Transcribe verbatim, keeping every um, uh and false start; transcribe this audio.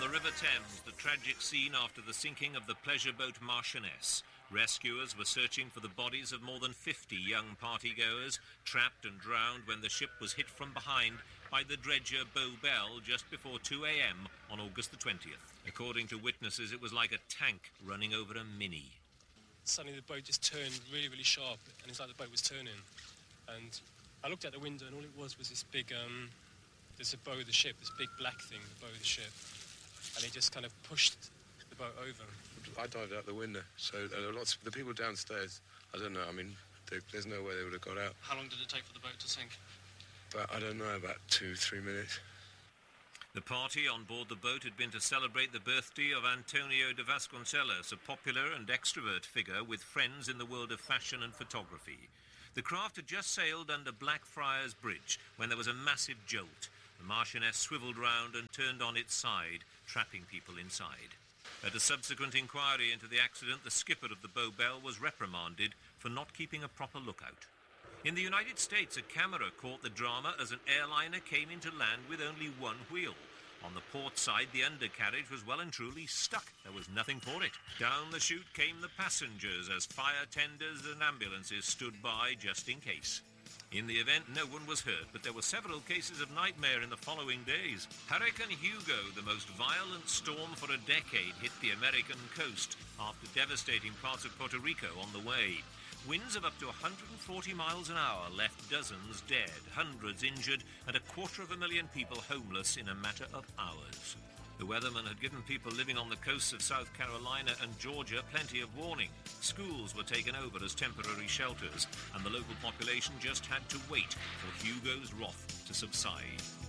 the River Thames, the tragic scene after the sinking of the pleasure boat Marchioness. Rescuers were searching for the bodies of more than fifty young partygoers, trapped and drowned when the ship was hit from behind by the dredger Bow Bell just before two a m on August the twentieth. According to witnesses, it was like a tank running over a mini. Suddenly the boat just turned really, really sharp, and it's like the boat was turning. And I looked out the window, and all it was was this big, um, there's a bow of the ship, this big black thing, the bow of the ship. And it just kind of pushed the boat over. I dived out the window, so there were lots of the people downstairs. I don't know, I mean, there, there's no way they would have got out. How long did it take for the boat to sink? But I don't know, about two, three minutes. The party on board the boat had been to celebrate the birthday of Antonio de Vasconcelos, a popular and extrovert figure with friends in the world of fashion and photography. The craft had just sailed under Blackfriars Bridge when there was a massive jolt. The Marchioness swiveled round and turned on its side, trapping people inside. At a subsequent inquiry into the accident, the skipper of the Bow Bell was reprimanded for not keeping a proper lookout. In the United States, a camera caught the drama as an airliner came into land with only one wheel. On the port side, the undercarriage was well and truly stuck. There was nothing for it. Down the chute came the passengers as fire tenders and ambulances stood by just in case. In the event, no one was hurt, but there were several cases of nightmare in the following days. Hurricane Hugo, the most violent storm for a decade, hit the American coast after devastating parts of Puerto Rico on the way. Winds of up to one hundred forty miles an hour left dozens dead, hundreds injured, and a quarter of a million people homeless in a matter of hours. The weatherman had given people living on the coasts of South Carolina and Georgia plenty of warning. Schools were taken over as temporary shelters, and the local population just had to wait for Hugo's wrath to subside.